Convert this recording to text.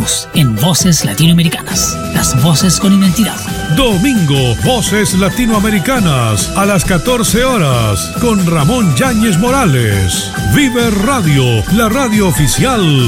Erasmus en Voces Latinoamericanas. Las voces con identidad. Domingo, Voces Latinoamericanas a las 14 horas con Ramón Yáñez Morales. Vive Radio, la radio oficial